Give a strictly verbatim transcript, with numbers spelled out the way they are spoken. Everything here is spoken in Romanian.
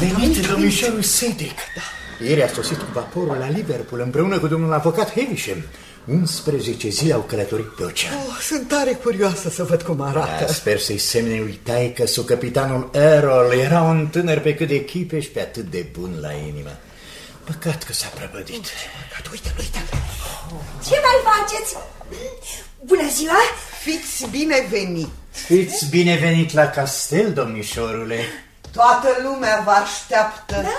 venit domnișorul Sedic. Ieri a sosit cu vaporul la Liverpool împreună cu domnul avocat Havisham. unsprezece zile au călătorit pe ocean. Oh, sunt tare curioasă să văd cum arată. Da, sper să-i semne lui taică su capitanul Errol. Era un tânăr pe cât de chipe și pe atât de bun la inimă. Păcat că s-a prăpădit. Uite, uite. Ce mai faceți? Bună ziua! Fiți binevenit. Fiți binevenit la castel, domnișorule. Toată lumea vă așteaptă. Da?